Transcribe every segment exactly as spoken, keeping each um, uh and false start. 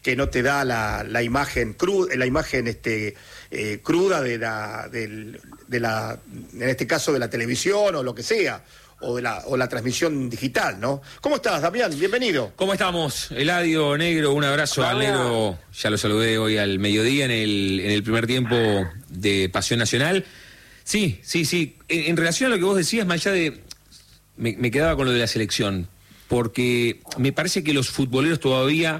que no te da la, la imagen cruda, la imagen este, eh, cruda de la, del, de la, en este caso de la televisión o lo que sea, o de la, o la transmisión digital, ¿no? ¿Cómo estás, Damián? Bienvenido. ¿Cómo estamos? Eladio, Negro, un abrazo al Negro, ya lo saludé hoy al mediodía en el, en el primer tiempo de Pasión Nacional. Sí, sí, sí, en, en relación a lo que vos decías, más allá de... Me, me quedaba con lo de la selección, porque me parece que los futboleros todavía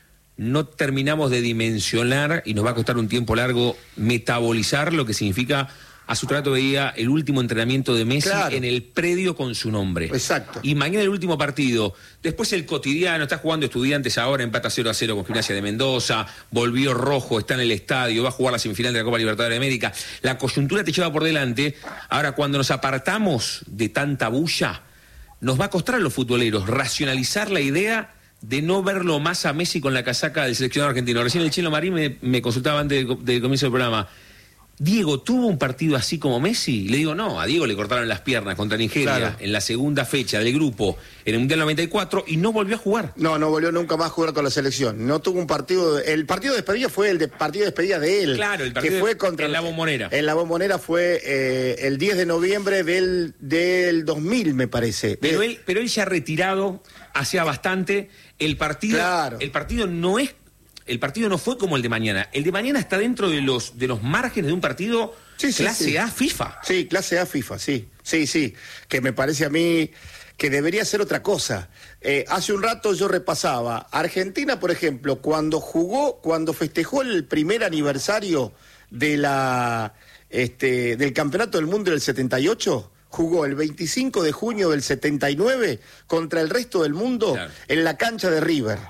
no terminamos de dimensionar, y nos va a costar un tiempo largo, metabolizar lo que significa... A su trato veía el último entrenamiento de Messi, claro, en el predio con su nombre. Exacto. Y mañana el último partido. Después el cotidiano, está jugando Estudiantes ahora, empata cero a cero con Gimnasia de Mendoza, volvió rojo, está en el estadio, va a jugar la semifinal de la Copa Libertadores de América. La coyuntura te lleva por delante. Ahora, cuando nos apartamos de tanta bulla, nos va a costar a los futboleros racionalizar la idea de no verlo más a Messi con la casaca del seleccionado argentino. Recién el Chino Marín me, me consultaba antes del, del comienzo del programa. ¿Diego tuvo un partido así como Messi? Le digo, no, a Diego le cortaron las piernas contra Nigeria, claro, en la segunda fecha del grupo en el Mundial noventa y cuatro y no volvió a jugar. No, no volvió nunca más a jugar con la selección. No tuvo un partido... El partido de despedida fue el de partido de despedida de él. Claro, el partido que fue contra, en la Bombonera. En la Bombonera fue eh, el diez de noviembre del, del dos mil, me parece. Pero de... él, pero él ya retirado, hacía bastante. El partido, claro. el partido no es... El partido no fue como el de mañana. El de mañana está dentro de los, de los márgenes de un partido... Sí, sí, clase sí. A FIFA. Sí, clase A FIFA, sí. Sí, sí. Que me parece a mí que debería ser otra cosa. Eh, hace un rato yo repasaba. Argentina, por ejemplo, cuando jugó, cuando festejó el primer aniversario de la, este, del Campeonato del Mundo del setenta y ocho, jugó el veinticinco de junio del setenta y nueve contra el resto del mundo, claro, en la cancha de River.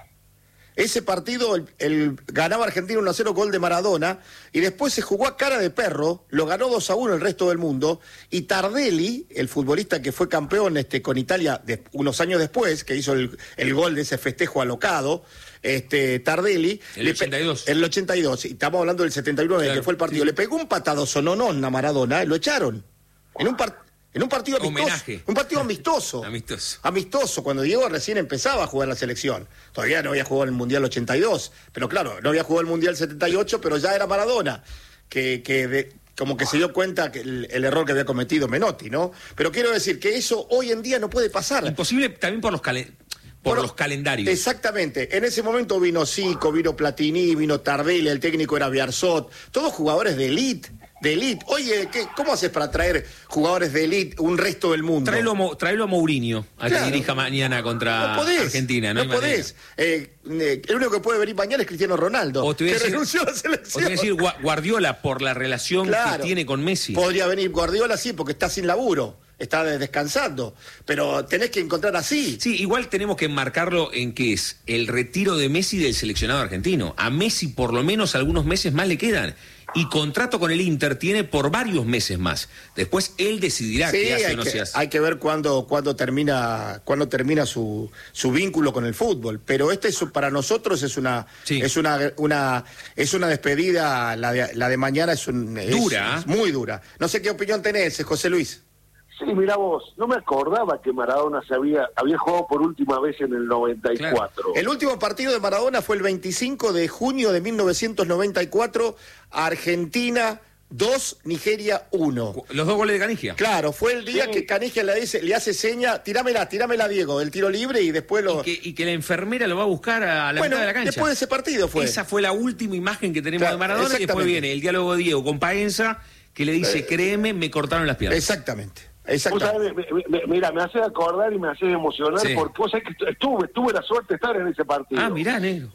Ese partido el, el, ganaba Argentina uno a cero, gol de Maradona, y después se jugó a cara de perro, lo ganó dos a uno el resto del mundo, y Tardelli, el futbolista que fue campeón este, con Italia de, unos años después, que hizo el, el gol de ese festejo alocado, este, Tardelli... El ochenta y dos. En el ochenta y dos, y estamos hablando del setenta y nueve, claro, que fue el partido, sí, le pegó un patado sononón a Maradona, y lo echaron. En un partido... En un partido amistoso. Homenaje. Un partido amistoso. Amistoso. Amistoso, cuando Diego recién empezaba a jugar la selección. Todavía no había jugado en el Mundial ochenta y dos, pero claro, no había jugado el Mundial setenta y ocho, pero ya era Maradona, que, que de, como que se dio cuenta que el, el error que había cometido Menotti, ¿no? Pero quiero decir que eso hoy en día no puede pasar. Imposible también por los calendarios. Por, por los calendarios. Exactamente. En ese momento vino Zico, vino Platini, vino Tardelli, el técnico era Biarzot, todos jugadores de élite. De élite. Oye, ¿qué, ¿cómo haces para traer jugadores de élite un resto del mundo? Traelo, traelo a Mourinho, a claro, que dirija mañana contra no podés, Argentina. No, no podés. Eh, eh, el único que puede venir mañana es Cristiano Ronaldo, o te que decir, renunció a la selección. O te voy a decir Guardiola por la relación claro, que tiene con Messi. Podría venir Guardiola, sí, porque está sin laburo, está descansando, pero tenés que encontrar así. Sí, igual tenemos que enmarcarlo en que es el retiro de Messi del seleccionado argentino. A Messi por lo menos algunos meses más le quedan. Y contrato con el Inter tiene por varios meses más. Después él decidirá sí, qué hace o no que, se hace. Hay que ver cuándo, cuándo termina, cuándo termina su, su vínculo con el fútbol. Pero este es, para nosotros es una, sí, es una, una, es una despedida, la de, la de mañana es, un, dura. Es, es muy dura. No sé qué opinión tenés, José Luis. Sí, mira vos, no me acordaba que Maradona se había, había jugado por última vez en el noventa y cuatro. Claro. El último partido de Maradona fue el veinticinco de junio de mil novecientos noventa y cuatro, Argentina dos, Nigeria uno. Los dos goles de Canigia. Claro, fue el día sí, que Canigia le, dice, le hace seña, tirámela, tirámela Diego, del tiro libre y después lo... Y que, y que la enfermera lo va a buscar a la bueno, mitad de la cancha. Después de ese partido fue. Esa fue la última imagen que tenemos, claro, de Maradona, y después viene el diálogo de Diego con Paenza, que le dice, eh, créeme, me cortaron las piernas. Exactamente. Sabés, me, me, mira, me hace acordar y me hace emocionar, sí, porque vos sabés que estuve, tuve la suerte de estar en ese partido. Ah, mirá, negro.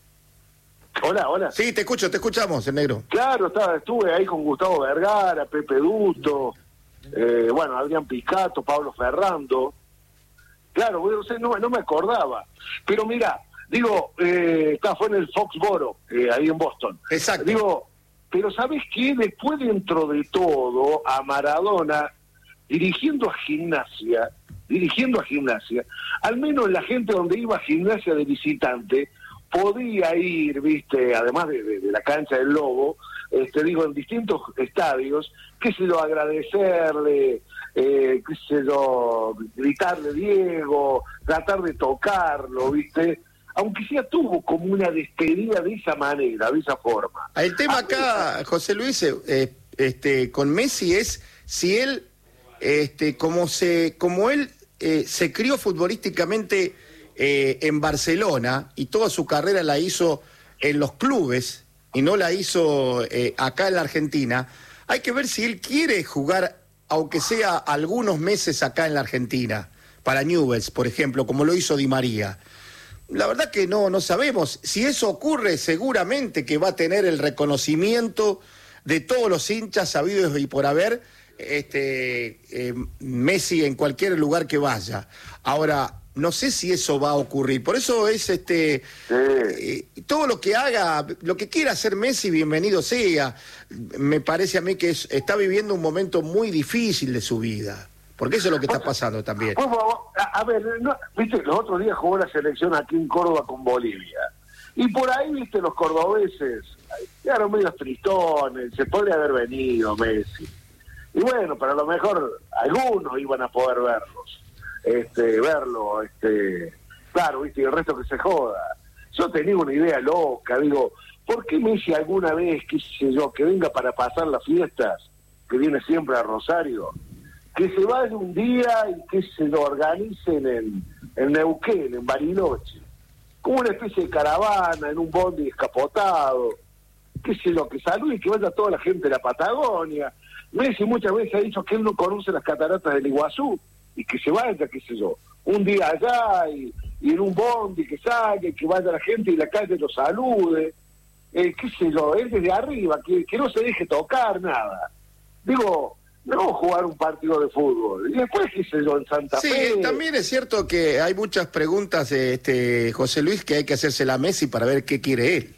Hola, hola. Sí, te escucho, te escuchamos, el negro. Claro, estaba, estuve ahí con Gustavo Vergara, Pepe Duto, eh, bueno, Adrián Piscato, Pablo Ferrando. Claro, o sea, no, no me acordaba. Pero mira, digo, eh, fue en el Foxboro, eh, ahí en Boston. Exacto. Digo, pero ¿sabés qué? Después, dentro de todo, a Maradona... dirigiendo a Gimnasia, dirigiendo a Gimnasia, al menos la gente donde iba a Gimnasia de visitante podía ir, viste, además de, de, de la cancha del Lobo, este, digo, en distintos estadios, qué sé yo, agradecerle, eh, qué sé yo, gritarle Diego, tratar de tocarlo, viste, aunque sea tuvo como una despedida de esa manera, de esa forma. El tema acá, José Luis, eh, este, con Messi es si él, este, como se, como él eh, se crió futbolísticamente eh, en Barcelona y toda su carrera la hizo en los clubes y no la hizo eh, acá en la Argentina, hay que ver si él quiere jugar, aunque sea algunos meses acá en la Argentina, para Newell's, por ejemplo, como lo hizo Di María. La verdad que no, no sabemos. Si eso ocurre, seguramente que va a tener el reconocimiento de todos los hinchas sabidos y por haber, este, eh, Messi en cualquier lugar que vaya. Ahora, no sé si eso va a ocurrir. Por eso es este Sí. eh, todo lo que haga, lo que quiera hacer Messi, bienvenido sea. Me parece a mí que es, está viviendo un momento muy difícil de su vida. Porque eso es lo que está pasando también. Por favor, a, a ver, no, viste, los otros días jugó la selección aquí en Córdoba con Bolivia. Y por ahí, viste, los cordobeses quedaron medio tristones, se podría haber venido Messi. Y bueno, pero a lo mejor algunos iban a poder verlos, este, verlo, este, claro, viste, y el resto que se joda. Yo tenía una idea loca, digo, ¿por qué Messi alguna vez, qué sé yo, que venga para pasar las fiestas, que viene siempre a Rosario, que se vaya un día y que se lo organicen en, en Neuquén, en Bariloche, como una especie de caravana, en un bondi escapotado, qué sé yo, que salude y que vaya toda la gente de la Patagonia. Messi muchas veces ha dicho que él no conoce las cataratas del Iguazú, y que se vaya, qué sé yo, un día allá y, y en un bondi que salga, y que vaya la gente y la calle lo salude, eh, qué sé yo, él desde arriba, que, que no se deje tocar nada. Digo, no jugar un partido de fútbol. Y después, qué sé yo, en Santa Sí, Fe. también es cierto que hay muchas preguntas, este, José Luis, que hay que hacérsela a Messi para ver qué quiere él.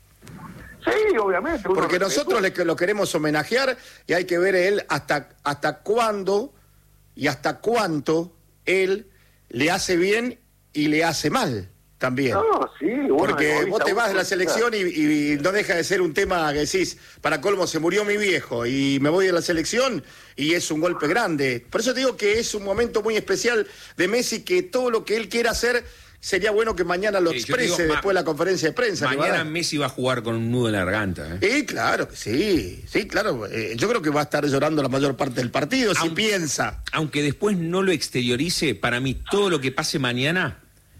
Sí, obviamente. uno Porque nosotros respetuoso. le, lo queremos homenajear y hay que ver él hasta, hasta cuándo y hasta cuánto él le hace bien y le hace mal también. No, sí, uno Porque egoísta, vos te vas de la uno- selección y, y no deja de ser un tema que decís, para colmo, se murió mi viejo y me voy de la selección y es un golpe grande. Por eso te digo que es un momento muy especial de Messi, que todo lo que él quiera hacer sería bueno que mañana lo Sí, yo exprese digo, ma- después de la conferencia de prensa. que va a Mañana dar. Messi va a jugar con un nudo en la garganta. ¿eh? Sí, claro que sí, sí, claro. Eh, yo creo que va a estar llorando la mayor parte del partido, si Aunque- piensa. Aunque después no lo exteriorice, para mí todo lo que pase mañana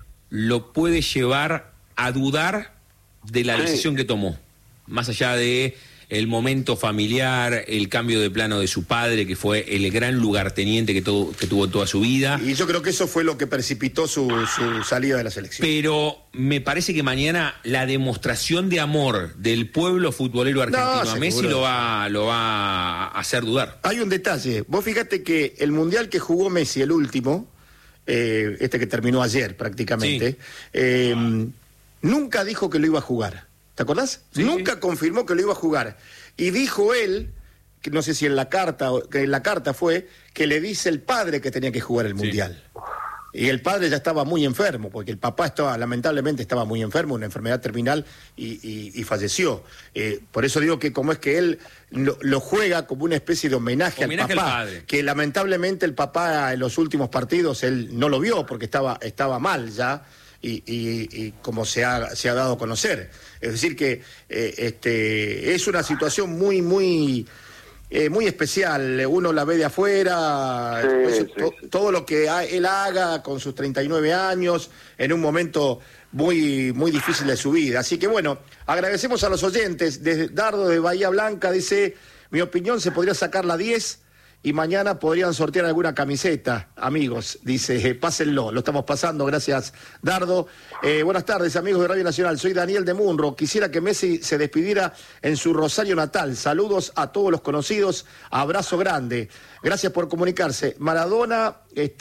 lo puede llevar a dudar de la Sí. decisión que tomó. Más allá de el momento familiar, el cambio de plano de su padre, que fue el gran lugarteniente que, todo, que tuvo toda su vida. Y yo creo que eso fue lo que precipitó su, su salida de la selección. Pero me parece que mañana la demostración de amor del pueblo futbolero argentino No, a Messi seguro. lo va, lo va a hacer dudar. Hay un detalle. Vos fíjate que el mundial que jugó Messi, el último, eh, este que terminó ayer prácticamente, Sí. eh, nunca dijo que lo iba a jugar. ¿Te acordás? Sí. Nunca confirmó que lo iba a jugar. Y dijo él, que no sé si en la carta, o- que en la carta fue, que le dice el padre que tenía que jugar el Sí. mundial. Y el padre ya estaba muy enfermo, porque el papá estaba, lamentablemente estaba muy enfermo, una enfermedad terminal, y, y- y falleció. Eh, por eso digo que como es que él lo, lo juega como una especie de homenaje, Homenaje al al papá, padre. que lamentablemente el papá en los últimos partidos él no lo vio porque estaba, estaba mal ya, y, y- y como se ha, se ha dado a conocer. Es decir que eh, este, es una situación muy, muy... Eh, muy especial, uno la ve de afuera, Sí, pues, sí, to- sí. todo lo que ha- él haga con sus treinta y nueve años, en un momento muy, muy difícil de su vida. Así que bueno, agradecemos a los oyentes. Desde Dardo de Bahía Blanca dice, mi opinión, se podría sacar la diez y mañana podrían sortear alguna camiseta, amigos. Dice, eh, pásenlo, lo estamos pasando, gracias Dardo. Eh, buenas tardes, amigos de Radio Nacional, soy Daniel de Munro. Quisiera que Messi se despidiera en su Rosario natal. Saludos a todos los conocidos, abrazo grande. Gracias por comunicarse. Maradona,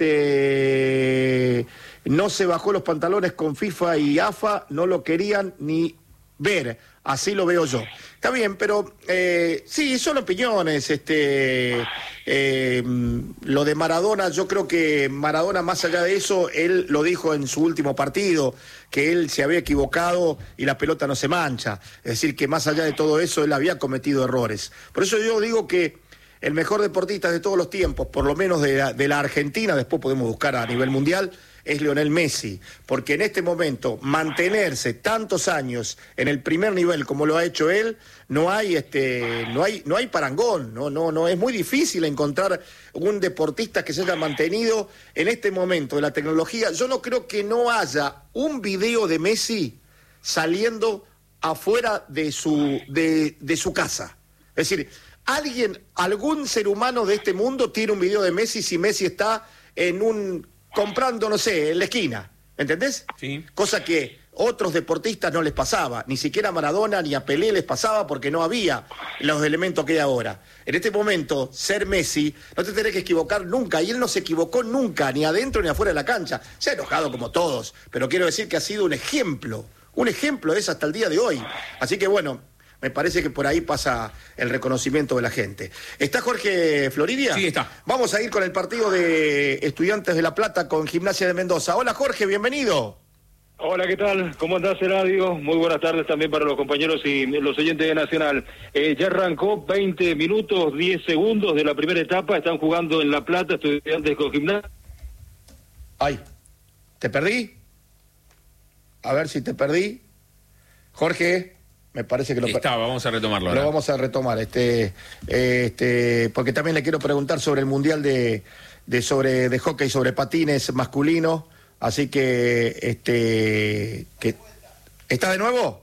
este, no se bajó los pantalones con FIFA y AFA, no lo querían ni ver, así lo veo yo. Está bien, pero eh, sí, son opiniones. Este, eh, lo de Maradona, yo creo que Maradona, más allá de eso, él lo dijo en su último partido, que él se había equivocado y la pelota no se mancha. Es decir, que más allá de todo eso, él había cometido errores. Por eso yo digo que el mejor deportista de todos los tiempos, por lo menos de la, de la Argentina, después podemos buscar a nivel mundial, es Lionel Messi, porque en este momento mantenerse tantos años en el primer nivel como lo ha hecho él, no hay este, no hay, no hay parangón, no, no, no, es muy difícil encontrar un deportista que se haya mantenido en este momento de la tecnología. Yo no creo que no haya un video de Messi saliendo afuera de su, de, de su casa. Es decir, alguien, algún ser humano de este mundo tiene un video de Messi si Messi está en un, comprando, no sé, en la esquina, ¿entendés? Sí. Cosa que otros deportistas no les pasaba, ni siquiera a Maradona ni a Pelé les pasaba porque no había los elementos que hay ahora. En este momento, ser Messi, no te tenés que equivocar nunca, y él no se equivocó nunca, ni adentro ni afuera de la cancha. Se ha enojado como todos, pero quiero decir que ha sido un ejemplo, un ejemplo de eso hasta el día de hoy. Así que bueno, me parece que por ahí pasa el reconocimiento de la gente. ¿Está Jorge Floridia? Sí, está. Vamos a ir con el partido de Estudiantes de La Plata con Gimnasia de Mendoza. Hola Jorge, bienvenido. Hola, ¿qué tal? ¿Cómo andás, Eladio? Muy buenas tardes también para los compañeros y los oyentes de Nacional. Eh, ya arrancó veinte minutos, diez segundos de la primera etapa. Están jugando en La Plata Estudiantes con Gimnasia. Ay, ¿te perdí? A ver si te perdí. Jorge, me parece que lo Estaba, vamos a retomarlo Lo ahora. vamos a retomar, este, este, porque también le quiero preguntar sobre el Mundial de, de, sobre, de hockey sobre patines masculino. Así que, este, que, ¿está de nuevo?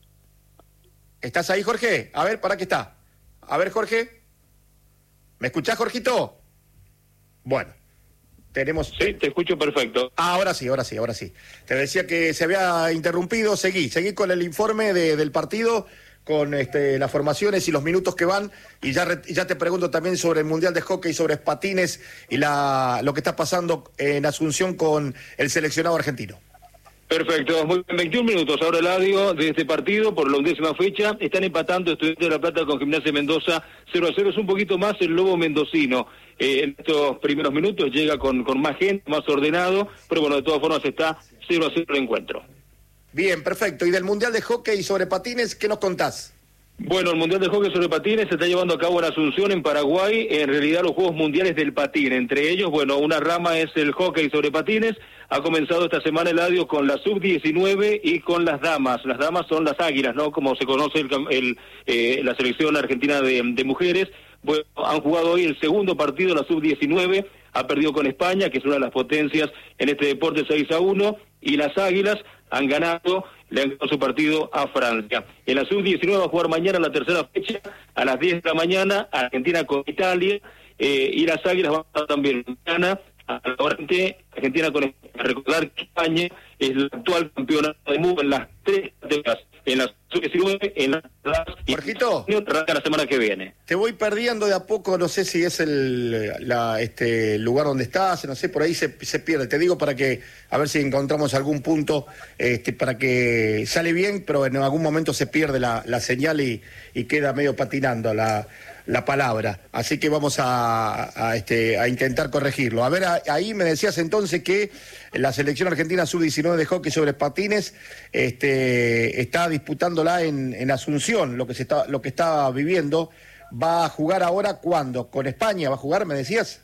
¿Estás ahí, Jorge? A ver, ¿para qué está? A ver, Jorge. ¿Me escuchás, Jorgito? Bueno, tenemos... Sí, te escucho perfecto. Ah, ahora sí, ahora sí, ahora sí. Te decía que se había interrumpido, seguí, seguí con el informe de, del partido, con este, las formaciones y los minutos que van, y ya, re, ya te pregunto también sobre el Mundial de Hockey, sobre patines y la, lo que está pasando en Asunción con el seleccionado argentino. Perfecto, muy bien, veintiún minutos ahora, Eladio, de este partido por la undécima fecha. Están empatando Estudiantes de La Plata con Gimnasia de Mendoza cero a cero. Es un poquito más el lobo mendocino. Eh, en estos primeros minutos llega con, con más gente, más ordenado, pero bueno, de todas formas está cero a cero el encuentro. Bien, perfecto. ¿Y del Mundial de Hockey sobre patines, qué nos contás? Bueno, el Mundial de Hockey sobre Patines se está llevando a cabo en Asunción, en Paraguay, en realidad los Juegos Mundiales del Patín. Entre ellos, bueno, una rama es el hockey sobre patines. Ha comenzado esta semana el Eladio con la sub diecinueve y con las damas. Las damas son las águilas, ¿no? Como se conoce el, el, eh, la selección argentina de, de mujeres. Bueno, han jugado hoy el segundo partido, la sub diecinueve. Ha perdido con España, que es una de las potencias en este deporte, seis a uno. Y las águilas han ganado, le han ganado su partido a Francia. En la sub diecinueve va a jugar mañana la tercera fecha, a las diez de la mañana, Argentina con Italia, eh, y las águilas van a estar también mañana, a la hora de Argentina con España. Recordar que España es la actual campeona del mundo en las tres categorías, en la sub diecinueve, en las y Jorgito, arranca la semana que viene. te voy perdiendo de a poco, no sé si es el la, este, lugar donde estás, no sé, por ahí se, se pierde. Te digo para que, a ver si encontramos algún punto, este, para que sale bien, pero en algún momento se pierde la, la señal y, y queda medio patinando la, la palabra. Así que vamos a, a, este, a intentar corregirlo. A ver, a, ahí me decías entonces que la selección argentina sub diecinueve de hockey sobre patines este, está disputándola en, en Asunción, lo que se está, lo que está viviendo. ¿Va a jugar ahora cuándo? ¿Con España va a jugar, me decías?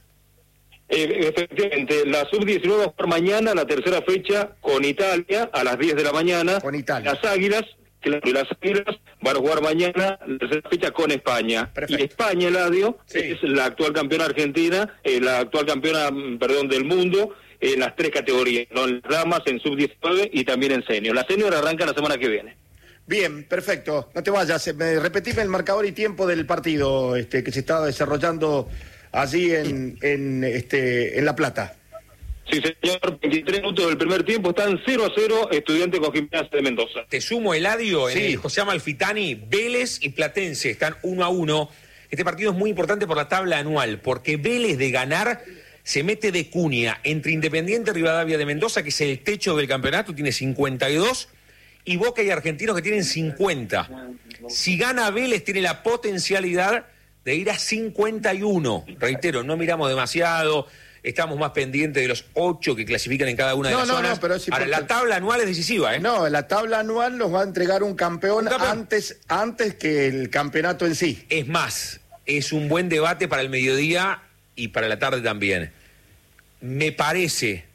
Eh, efectivamente, la sub diecinueve va a jugar mañana, la tercera fecha, con Italia, a las diez de la mañana. Con Italia. Las águilas, claro, y las águilas van a jugar mañana, la tercera fecha, con España. Perfecto. Y España, Eladio, Sí. es la actual campeona argentina, eh, la actual campeona, perdón, del mundo, en las tres categorías, ¿no? En las damas, en sub diecinueve y también en senior. La senior arranca la semana que viene. Bien, perfecto. No te vayas. Me, repetime el marcador y tiempo del partido este, que se está desarrollando allí en, en, este, en La Plata. Sí, señor, veintitrés minutos del primer tiempo, están cero a cero, Estudiantes con Gimnasia de Mendoza. Te sumo, Eladio, en Sí. el José Amalfitani, Vélez y Platense están uno a uno. Este partido es muy importante por la tabla anual, porque Vélez de ganar se mete de cuña entre Independiente Rivadavia de Mendoza, que es el techo del campeonato, tiene cincuenta y dos, y Boca y Argentinos, que tienen cincuenta. Si gana Vélez, tiene la potencialidad de ir a cincuenta y uno. Reitero, no miramos demasiado, estamos más pendientes de los ocho que clasifican en cada una de No, las no, zonas. no, pero es Ahora, la importante. tabla anual es decisiva, ¿eh? No, la tabla anual nos va a entregar un campeón, Un campeón. Antes, antes que el campeonato en sí. Es más, es un buen debate para el mediodía y para la tarde también. Me parece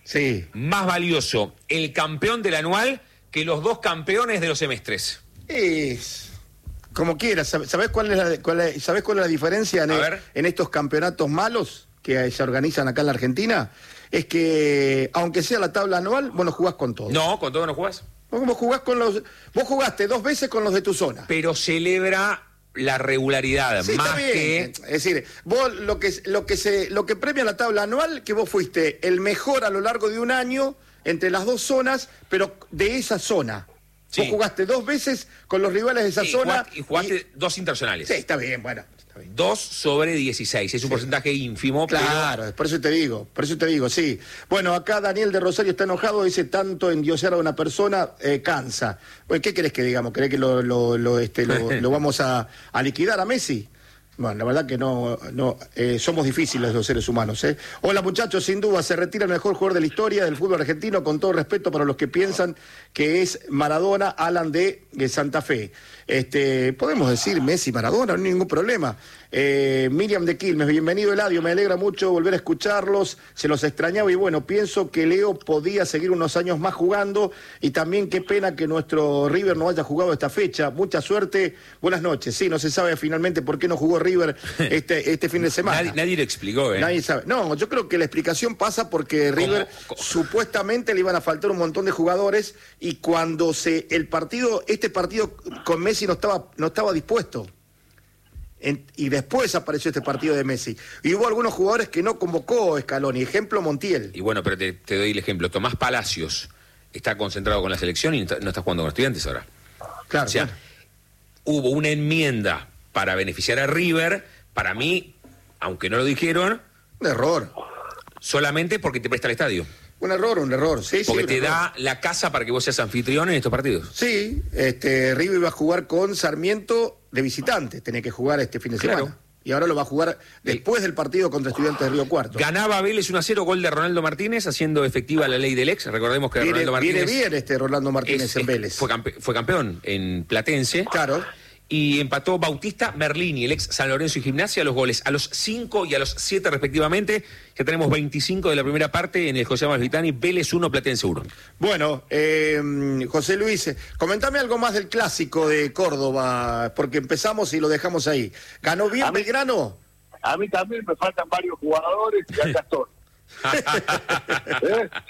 Sí. Más valioso el campeón del anual que los dos campeones de los semestres. Es... Como quieras. ¿Sabés cuál es la, cuál es, ¿sabés cuál es la diferencia en, el, en estos campeonatos malos que se organizan acá en la Argentina? Es que, aunque sea la tabla anual, vos no jugás con todo. No, con todo no jugás. Vos jugás con los... Vos jugaste dos veces con los de tu zona. Pero celebra la regularidad, sí, más que... Es decir, vos lo que, lo que se, lo que premia la tabla anual, que vos fuiste el mejor a lo largo de un año entre las dos zonas, pero de esa zona. Sí. Vos jugaste dos veces con los rivales de esa sí, zona. Y jugaste y... dos internacionales. Sí, está bien, bueno. Está bien. Dos sobre dieciséis, es un sí. porcentaje ínfimo. Claro, pero... por eso te digo, por eso te digo, sí. Bueno, acá Daniel de Rosario está enojado, dice tanto endiosar a una persona eh, cansa. Bueno, ¿qué querés que digamos? ¿Querés que lo, lo, lo, este, lo, lo vamos a, a liquidar a Messi? Bueno, la verdad que no, no eh, somos difíciles los seres humanos, ¿eh? Hola muchachos, sin duda se retira el mejor jugador de la historia del fútbol argentino, con todo respeto para los que piensan que es Maradona, Alan de, de Santa Fe. Este, podemos decir Messi, Maradona, no hay ningún problema. Eh, Miriam de Quilmes, bienvenido Eladio, me alegra mucho volver a escucharlos, se los extrañaba y bueno, pienso que Leo podía seguir unos años más jugando y también qué pena que nuestro River no haya jugado esta fecha. Mucha suerte, buenas noches. Sí, no se sabe finalmente por qué no jugó River este, este fin de semana. Nadie, nadie lo explicó, ¿eh? Nadie sabe. No, yo creo que la explicación pasa porque River ¿Cómo? supuestamente le iban a faltar un montón de jugadores y cuando se el partido, este partido con Messi no estaba, no estaba dispuesto. En, y después apareció este partido de Messi. Y hubo algunos jugadores que no convocó Scaloni, ejemplo Montiel. Y bueno, pero te, te doy el ejemplo. Tomás Palacios está concentrado con la selección y no está, no está jugando con Estudiantes ahora. Claro. O sea, bueno. hubo una enmienda para beneficiar a River, para mí, aunque no lo dijeron... Un error. Solamente porque te presta el estadio. Un error, un error, sí, Porque sí, te error. da la casa para que vos seas anfitrión en estos partidos. Sí, este, River iba a jugar con Sarmiento de visitante, tenía que jugar este fin de claro. semana. Y ahora lo va a jugar después del partido contra Estudiantes de Río Cuarto. Ganaba Vélez uno a cero, gol de Ronaldo Martínez, haciendo efectiva la ley del ex. Recordemos que viene, Ronaldo Martínez... Viene bien este Rolando Martínez es, en es, Vélez. Fue, campe, fue campeón en Platense. Claro. Y empató Bautista Merlini, el ex San Lorenzo y Gimnasia, los goles a los cinco y a los siete respectivamente. Ya tenemos veinticinco de la primera parte en el José Amalfitani, Vélez uno, Platense uno. Bueno, eh, José Luis, comentame algo más del clásico de Córdoba, porque empezamos y lo dejamos ahí. ¿Ganó bien a mí, Belgrano? A mí también me faltan varios jugadores y acá estoy. ¿Eh?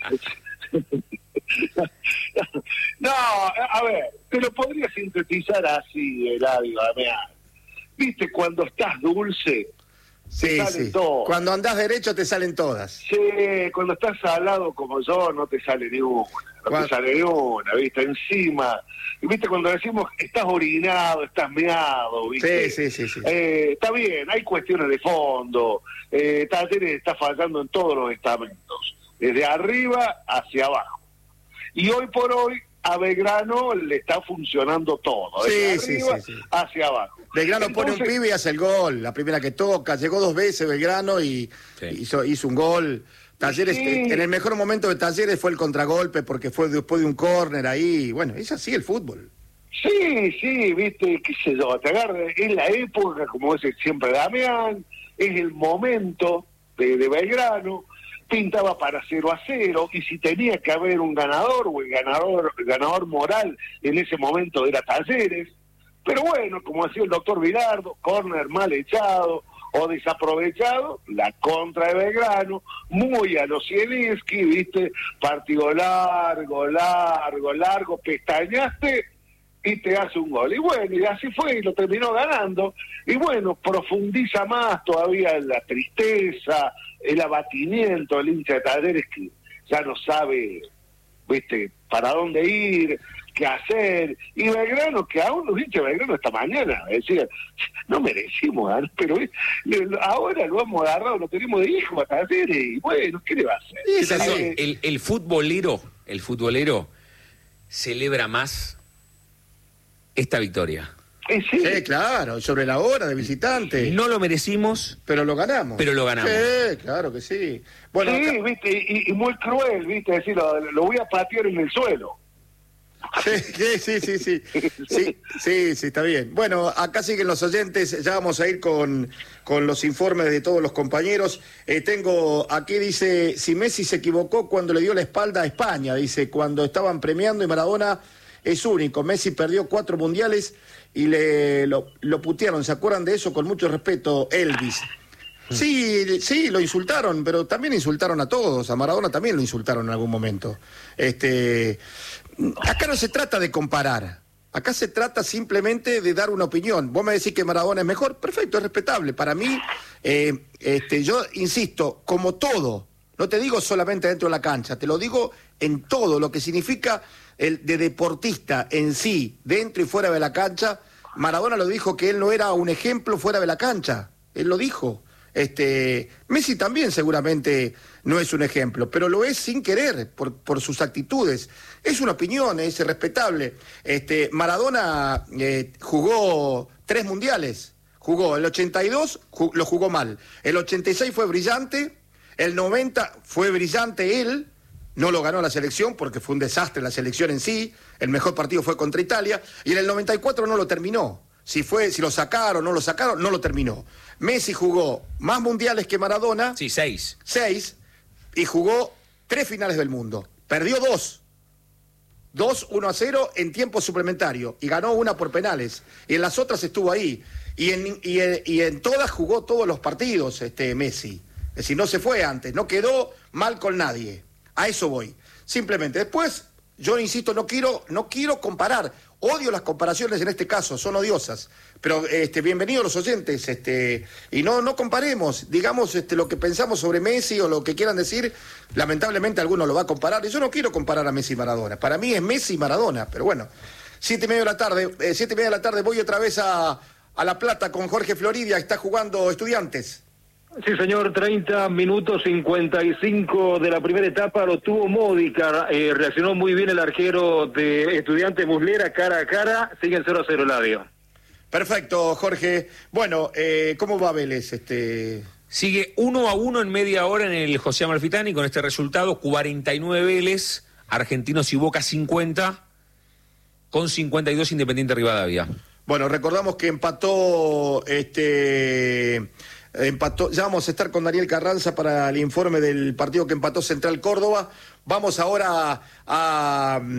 No, a ver, te lo podría sintetizar así, Eladio, Damián. Viste, cuando estás dulce, sí, te salen sí. todas. Cuando andás derecho te salen todas. Sí, cuando estás salado como yo, no te sale ni una, no ¿Cuál? te sale ni una, viste, encima. Y viste, cuando decimos estás orinado, estás meado, viste. Sí, sí, sí. sí. Eh, está bien, hay cuestiones de fondo, eh, Talleres está fallando en todos los estamentos, desde arriba hacia abajo. Y hoy por hoy a Belgrano le está funcionando todo, desde sí, arriba sí, sí, sí. hacia abajo. Belgrano Entonces, pone un pibe y hace el gol, la primera que toca, llegó dos veces Belgrano y sí. hizo, hizo un gol. Talleres, sí. en el mejor momento de Talleres fue el contragolpe porque fue después de un córner ahí, bueno, es así el fútbol. Sí, sí, viste, qué sé yo, te agarra, es la época, como dice siempre Damián, es el momento de, de Belgrano, pintaba para cero a cero, y si tenía que haber un ganador, o el ganador, el ganador moral en ese momento era Talleres, pero bueno, como decía el doctor Vilardo, córner mal echado o desaprovechado, la contra de Belgrano, muy a los Zielinski, viste, partido largo, largo, largo, pestañaste y te hace un gol. Y bueno, y así fue, y lo terminó ganando. Y bueno, profundiza más todavía la tristeza, el abatimiento del hincha de Talleres, que ya no sabe, viste, para dónde ir, qué hacer. Y Belgrano, que aún los hinchas de Belgrano esta mañana decían, no merecimos ganar, pero ahora lo hemos agarrado, lo tenemos de hijo a Talleres, y bueno, ¿qué le va a hacer? Sí, el, el, el futbolero, el futbolero celebra más esta victoria. Eh, sí. sí, claro, sobre la hora de visitante. No lo merecimos, pero lo ganamos. Pero lo ganamos. Sí, claro que sí. Bueno, sí, acá... viste, y, y muy cruel, viste, decir, lo, lo voy a patear en el suelo. Sí, sí, sí, sí, sí, sí, sí, está bien. Bueno, acá siguen los oyentes, ya vamos a ir con, con los informes de todos los compañeros. Eh, tengo, aquí dice, si Messi se equivocó cuando le dio la espalda a España, dice, cuando estaban premiando y Maradona es único. Messi perdió cuatro mundiales y le lo, lo putearon, ¿se acuerdan de eso? Con mucho respeto, Elvis. Sí, sí, lo insultaron, pero también insultaron a todos, a Maradona también lo insultaron en algún momento. Este, acá no se trata de comparar, acá se trata simplemente de dar una opinión. Vos me decís que Maradona es mejor, perfecto, es respetable. Para mí, eh, este, yo insisto, como todo, no te digo solamente dentro de la cancha, te lo digo en todo, lo que significa el de deportista en sí, dentro y fuera de la cancha. Maradona lo dijo que él no era un ejemplo fuera de la cancha, él lo dijo. Este, Messi también seguramente no es un ejemplo, pero lo es sin querer, por, por sus actitudes. Es una opinión, es respetable. Este, Maradona eh, jugó tres mundiales, jugó el ochenta y dos, ju- lo jugó mal, el ochenta y seis fue brillante, el noventa fue brillante él, no lo ganó la selección porque fue un desastre la selección en sí, el mejor partido fue contra Italia, y en el noventa y cuatro no lo terminó. Si fue, si lo sacaron, no lo sacaron, no lo terminó. Messi jugó más mundiales que Maradona. Sí, seis. Seis. Y jugó tres finales del mundo. Perdió dos. Dos, uno a cero en tiempo suplementario. Y ganó una por penales. Y en las otras estuvo ahí. Y en, y en, y en todas jugó todos los partidos, este Messi. Es decir, no se fue antes. No quedó mal con nadie. A eso voy. Simplemente. Después, yo insisto, no quiero, no quiero comparar. Odio las comparaciones en este caso, son odiosas. Pero este, bienvenidos los oyentes, este, y no, no comparemos, digamos este, lo que pensamos sobre Messi o lo que quieran decir, lamentablemente alguno lo va a comparar, y yo no quiero comparar a Messi y Maradona, para mí es Messi y Maradona, pero bueno, siete y media de la tarde, eh, siete y media de la tarde voy otra vez a, a La Plata con Jorge Floridia, está jugando Estudiantes. Sí, señor, treinta minutos cincuenta y cinco de la primera etapa, lo tuvo Módica, eh, reaccionó muy bien el arquero de Estudiantes Muslera, cara a cara, siguen cero a cero el Eladio. Perfecto, Jorge. Bueno, eh, ¿cómo va Vélez? Este... Sigue uno a uno en media hora en el José Amalfitani, con este resultado, cuarenta y nueve Vélez, Argentinos y Boca cincuenta, con cincuenta y dos Independiente Rivadavia. Bueno, recordamos que empató este... Empató, ya vamos a estar con Daniel Carranza para el informe del partido que empató Central Córdoba. Vamos ahora a, a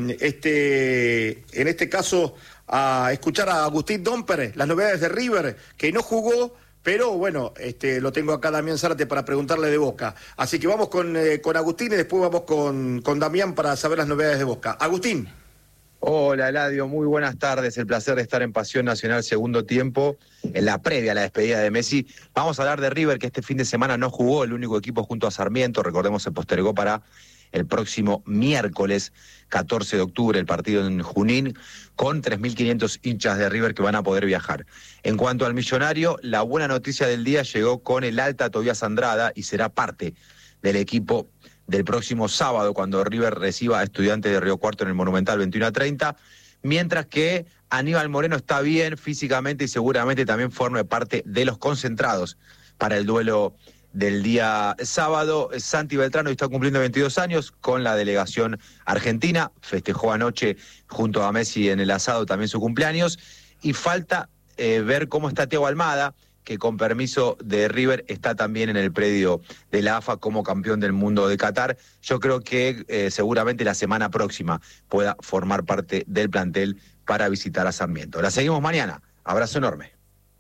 este, en este caso, a escuchar a Agustín Domper, las novedades de River, que no jugó, pero bueno, este, lo tengo acá Damián Zárate para preguntarle de Boca. Así que vamos con, eh, con Agustín y después vamos con, con Damián para saber las novedades de Boca. Agustín. Hola, Eladio, muy buenas tardes. El placer de estar en Pasión Nacional segundo tiempo, en la previa a la despedida de Messi. Vamos a hablar de River, que este fin de semana no jugó, el único equipo junto a Sarmiento. Recordemos, se postergó para el próximo miércoles catorce de octubre, el partido en Junín, con tres mil quinientos hinchas de River que van a poder viajar. En cuanto al millonario, la buena noticia del día llegó con el alta Tobías Andrada y será parte del equipo del próximo sábado, cuando River reciba a Estudiantes de Río Cuarto en el Monumental veintiuno a treinta, mientras que Aníbal Moreno está bien físicamente y seguramente también forme parte de los concentrados para el duelo del día sábado. Santi Beltrano está cumpliendo veintidós años con la delegación argentina, festejó anoche junto a Messi en el asado también su cumpleaños, y falta eh, ver cómo está Thiago Almada, que con permiso de River está también en el predio de la A F A como campeón del mundo de Qatar. Yo creo que eh, seguramente la semana próxima pueda formar parte del plantel para visitar a Sarmiento. La seguimos mañana. Abrazo enorme.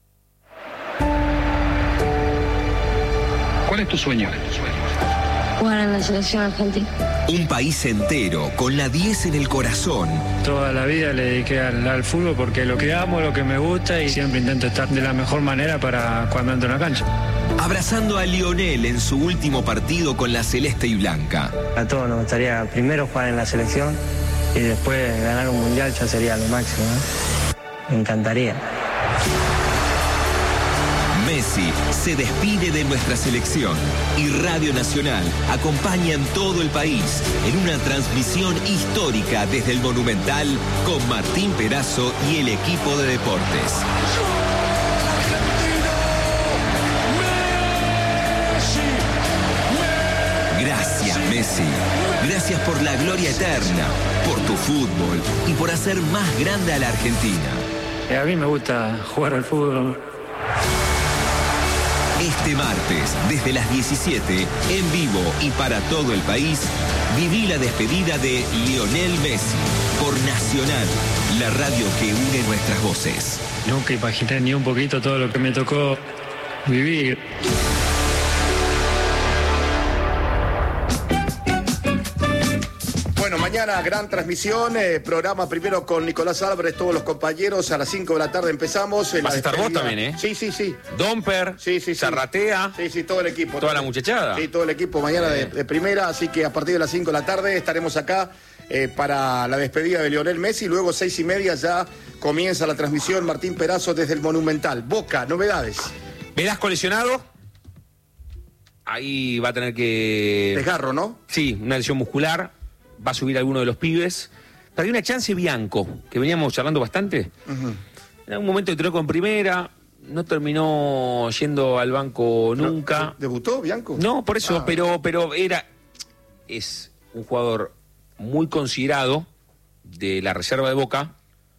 ¿Cuál es tu sueño? Jugar en la selección argentina. Un país entero con la diez en el corazón. Toda la vida le dediqué al, al fútbol porque lo que amo, lo que me gusta, y siempre intento estar de la mejor manera para cuando entro en la cancha. Abrazando a Lionel en su último partido con la celeste y blanca. A todos nos gustaría primero jugar en la selección y después ganar un mundial, ya sería lo máximo, ¿eh? Me encantaría. Messi se despide de nuestra selección y Radio Nacional acompaña en todo el país en una transmisión histórica desde el Monumental con Martín Perazo y el equipo de deportes. Gracias, Messi. Messi, gracias por la gloria eterna, por tu fútbol y por hacer más grande a la Argentina. A mí me gusta jugar al fútbol. Este martes, desde las diecisiete, en vivo y para todo el país, viví la despedida de Lionel Messi por Nacional, la radio que une nuestras voces. Nunca imaginé ni un poquito todo lo que me tocó vivir. Bueno, mañana gran transmisión, eh, programa primero con Nicolás Álvarez, todos los compañeros, a las cinco de la tarde empezamos. Vas a estar vos también, ¿eh? Sí, sí, sí. Domper, sí, sí, sí. Zarratea. Sí, sí, todo el equipo. Toda la muchachada. Sí, todo el equipo mañana de, de primera, así que a partir de las cinco de la tarde estaremos acá eh, para la despedida de Lionel Messi. Luego seis y media ya comienza la transmisión Martín Perazo desde el Monumental. Boca, novedades. Velasco lesionado. Ahí va a tener que... Desgarro, ¿no? Sí, una lesión muscular. Va a subir alguno de los pibes. Perdió una chance Bianco, que veníamos charlando bastante. Uh-huh. En algún momento entró con primera, no terminó yendo al banco nunca. ¿Debutó Bianco? No, por eso, ah. pero, pero era... Es un jugador muy considerado de la reserva de Boca,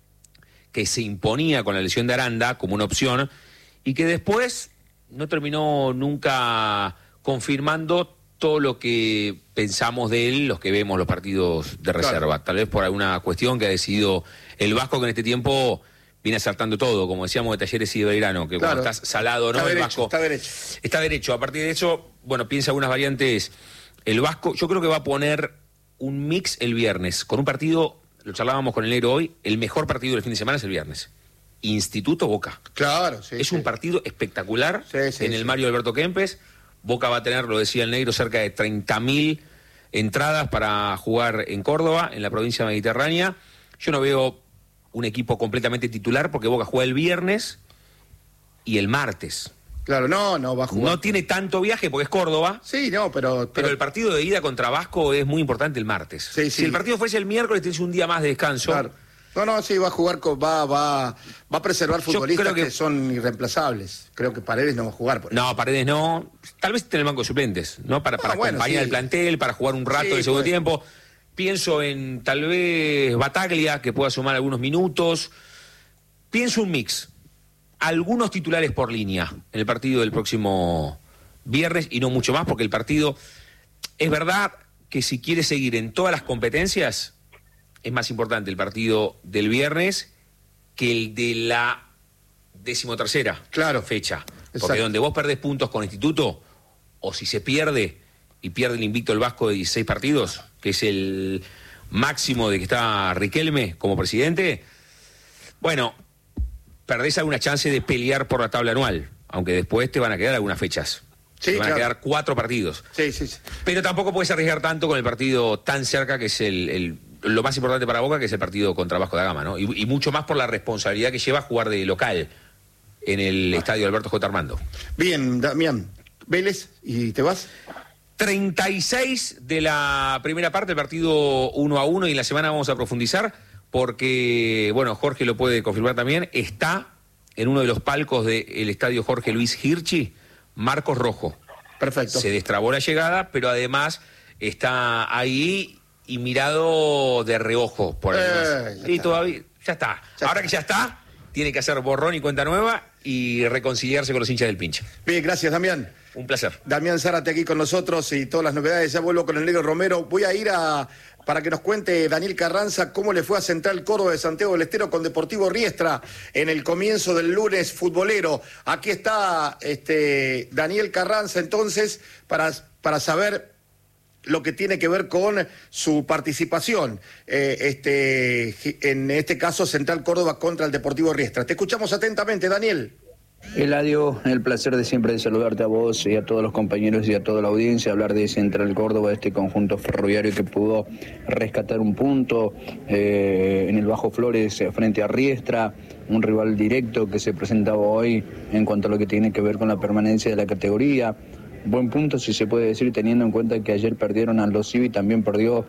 que se imponía con la lesión de Aranda como una opción, y que después no terminó nunca confirmando todo lo que pensamos de él, los que vemos los partidos de reserva. Claro. Tal vez por alguna cuestión que ha decidido el Vasco, que en este tiempo viene acertando todo, como decíamos de Talleres y de Belgrano, que claro. Cuando estás salado, ¿no? Está el derecho, Vasco está derecho. Está derecho. A partir de eso, bueno, piensa algunas variantes. El Vasco, yo creo que va a poner un mix el viernes, con un partido, lo charlábamos con el negro hoy, el mejor partido del fin de semana es el viernes. Instituto Boca. Claro, sí. Es sí. un partido espectacular sí, sí, en el sí. Mario Alberto Kempes. Boca va a tener, lo decía el negro, cerca de treinta mil entradas para jugar en Córdoba, en la provincia mediterránea. Yo no veo un equipo completamente titular porque Boca juega el viernes y el martes. Claro, no, no va a jugar. No tiene tanto viaje porque es Córdoba. Sí, no, pero... Pero, pero el partido de ida contra Vasco es muy importante el martes. Sí, sí. Si el partido fuese el miércoles, tienes un día más de descanso. Claro. No, no, sí, va a jugar, con, va, va, va a preservar futbolistas que... que son irreemplazables. Creo que Paredes no va a jugar. Por no, Paredes no. Tal vez en el banco de suplentes, ¿no? Para, para ah, bueno, acompañar sí. el plantel, para jugar un rato sí, el segundo pues. tiempo. Pienso en tal vez Bataglia, que pueda sumar algunos minutos. Pienso un mix. Algunos titulares por línea en el partido del próximo viernes y no mucho más, porque el partido... Es verdad que si quiere seguir en todas las competencias... Es más importante el partido del viernes que el de la decimotercera claro. fecha. Porque Exacto. donde vos perdés puntos con Instituto, o si se pierde, y pierde el invicto el Vasco de dieciséis partidos, que es el máximo de que está Riquelme como presidente, bueno, perdés alguna chance de pelear por la tabla anual, aunque después te van a quedar algunas fechas. Sí, te van claro. a quedar cuatro partidos. Sí, sí, sí. Pero tampoco puedes arriesgar tanto con el partido tan cerca que es el... el lo más importante para Boca, que es el partido contra Vasco da Gama, ¿no? Y, y mucho más por la responsabilidad que lleva jugar de local en el ah. estadio Alberto J. Armando. Bien, Damián. Vélez, ¿y te vas? treinta y seis de la primera parte, el partido uno a uno, y en la semana vamos a profundizar, porque, bueno, Jorge lo puede confirmar también, está en uno de los palcos del estadio Jorge Luis Hirschi, Marcos Rojo. Perfecto. Se destrabó la llegada, pero además está ahí... y mirado de reojo por ahí. Eh, y todavía, ya está. Ya Ahora está. que ya está, tiene que hacer borrón y cuenta nueva y reconciliarse con los hinchas del pinche. Bien, gracias, Damián. Un placer. Damián Zárate aquí con nosotros y todas las novedades. Ya vuelvo con el negro Romero. Voy a ir a para que nos cuente Daniel Carranza cómo le fue a Central Córdoba de Santiago del Estero con Deportivo Riestra en el comienzo del lunes futbolero. Aquí está este Daniel Carranza entonces para, para saber lo que tiene que ver con su participación, eh, este, en este caso Central Córdoba contra el Deportivo Riestra. Te escuchamos atentamente, Daniel. Eladio, el placer de siempre de saludarte a vos y a todos los compañeros y a toda la audiencia, hablar de Central Córdoba, de este conjunto ferroviario que pudo rescatar un punto eh, en el Bajo Flores frente a Riestra, un rival directo que se presentaba hoy en cuanto a lo que tiene que ver con la permanencia de la categoría. Buen punto, si se puede decir, teniendo en cuenta que ayer perdieron a los Civi, también perdió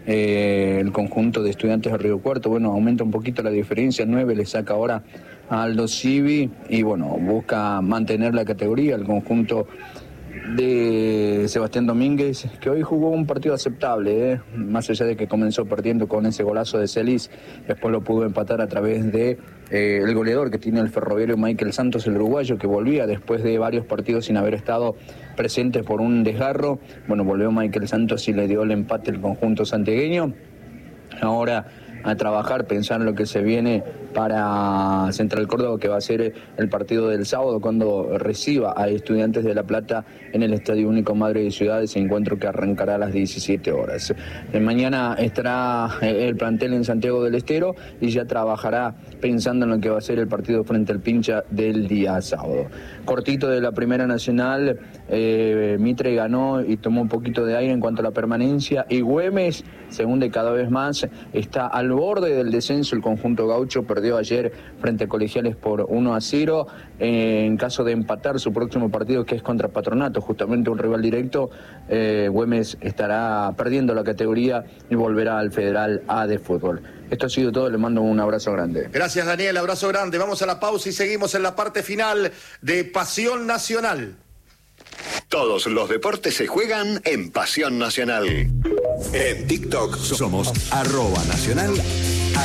eh, el conjunto de Estudiantes de Río Cuarto. Bueno, aumenta un poquito la diferencia, nueve le saca ahora a Aldo Civi y bueno, busca mantener la categoría. El conjunto de Sebastián Domínguez, que hoy jugó un partido aceptable, ¿eh? Más allá de que comenzó perdiendo con ese golazo de Celis, después lo pudo empatar a través de eh, el goleador que tiene el Ferroviario, Michael Santos, el uruguayo, que volvía después de varios partidos sin haber estado presente por un desgarro. Bueno, volvió Michael Santos y le dio el empate al conjunto santiagueño. Ahora a trabajar, pensar en lo que se viene para Central Córdoba, que va a ser el partido del sábado cuando reciba a Estudiantes de La Plata en el Estadio Único Madre de Ciudades, encuentro que arrancará a las diecisiete horas. De mañana estará el plantel en Santiago del Estero y ya trabajará pensando en lo que va a ser el partido frente al Pincha del día sábado. Cortito de la Primera Nacional, eh, Mitre ganó y tomó un poquito de aire en cuanto a la permanencia, y Güemes se hunde cada vez más, está al borde del descenso. El conjunto gaucho perdió ayer frente a Colegiales por uno a cero. Eh, en caso de empatar su próximo partido, que es contra Patronato, justamente un rival directo, eh, Güemes estará perdiendo la categoría y volverá al Federal A de fútbol. Esto ha sido todo, le mando un abrazo grande. Gracias, Daniel, abrazo grande. Vamos a la pausa y seguimos en la parte final de Pasión Nacional. Todos los deportes se juegan en Pasión Nacional. En TikTok somos arroba nacional